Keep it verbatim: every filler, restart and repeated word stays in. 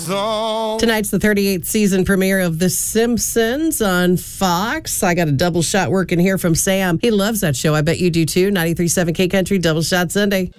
Tonight's the thirty-eighth season premiere of The Simpsons on Fox. I got a double shot working here from Sam. He loves that show. I bet you do too. ninety-three point seven K Country, Double Shot Sunday.